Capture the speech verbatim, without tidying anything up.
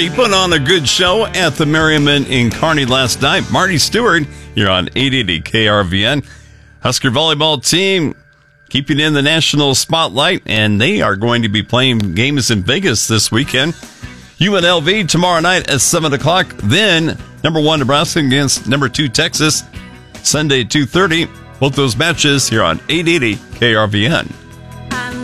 He put on a good show at the Merriman in Kearney last night. Marty Stewart, you're on eight eighty K R V N. Husker volleyball team keeping in the national spotlight, and they are going to be playing games in Vegas this weekend. U N L V tomorrow night at seven o'clock. Then number one Nebraska against number two Texas, Sunday at two thirty. Both those matches here on eight eighty K R V N.